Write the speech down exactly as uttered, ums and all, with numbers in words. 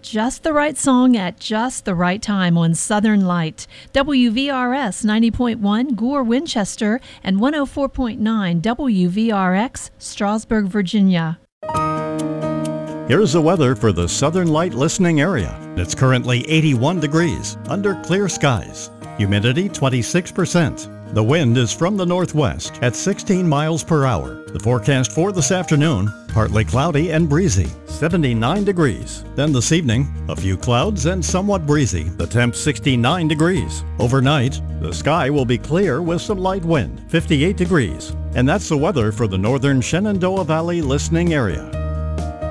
Just the right song at just the right time on Southern Light. W V R S ninety point one Gore, Winchester, and one oh four point nine W V R X, Strasburg, Virginia. Here's the weather for the Southern Light listening area. It's currently eighty-one degrees under clear skies. Humidity twenty-six percent. The wind is from the northwest at sixteen miles per hour. The forecast for this afternoon, partly cloudy and breezy, seventy-nine degrees. Then this evening, a few clouds and somewhat breezy. The temp sixty-nine degrees. Overnight, the sky will be clear with some light wind, fifty-eight degrees. And that's the weather for the northern Shenandoah Valley listening area.